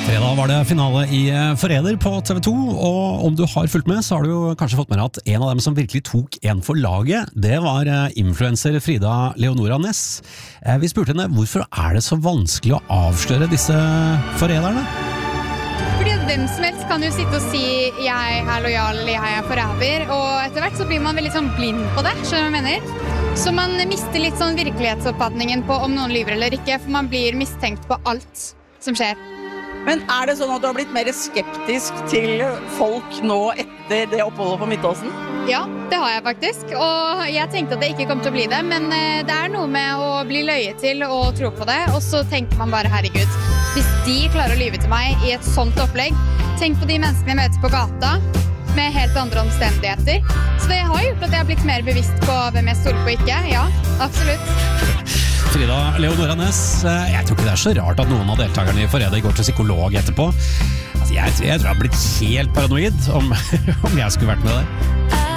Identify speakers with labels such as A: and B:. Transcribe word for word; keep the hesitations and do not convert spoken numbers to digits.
A: Fredag var det finale i Forræder på T V to, og om du har fulgt med, så har du jo kanskje fått med deg at en av dem som virkelig tok en for laget, det var influencer Frida Leonora Næss. Vi spurte henne hvorfor er det så vanskelig å avsløre disse forræderne?
B: Fordi at hvem som helst kan jo sitte og si jeg er lojal, jeg er forræder, og etter hvert så blir man veldig sånn blind på det, skjønner du hva jeg mener? Så man mister litt sånn virkelighetsoppfatningen på om noen lyver eller ikke, for man blir mistenkt på alt som skjer.
C: Men er det sånn at du har blitt mer skeptisk til folk nå etter det oppholdet på Midtåsen?
B: Ja, det har jeg faktisk, og jeg tenkte at det ikke kom til å bli det, men det er noe med å bli løyet til og tro på det, og så tenker man bare, herregud, hvis de klarer å lyve til meg i et sånt opplegg, tenk på de menneskene jeg møter på gata, med helt andre omstendigheter. Så det har gjort at jeg har blitt mer bevisst på hvem jeg stoler på ikke, ja, absolutt.
A: Frida Leonora Næss, jeg tror ikke det er så rart at noen av deltakerne i Forræder går til psykolog etterpå. Altså, jeg, jeg tror jeg har blitt helt paranoid om, om jeg skulle vært med der.